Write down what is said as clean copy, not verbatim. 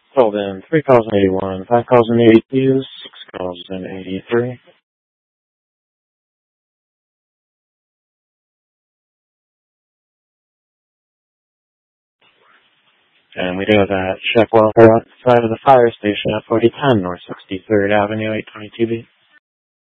Called in 3081, 5082, 6083. And we do have that check welfare outside of the fire station at 4010 North 63rd Avenue, 822B.